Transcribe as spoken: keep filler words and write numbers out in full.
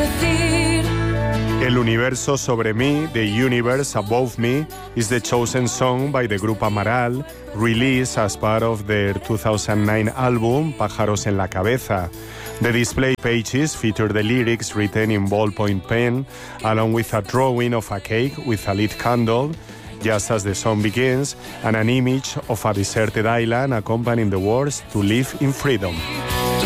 decir. El universo sobre mí, The Universe Above Me, is the chosen song by the group Amaral, released as part of their two thousand nine album, Pájaros en la Cabeza. The display pages feature the lyrics written in ballpoint pen, along with a drawing of a cake with a lit candle, just as the song begins, and an image of a deserted island accompanying the words "to live in freedom."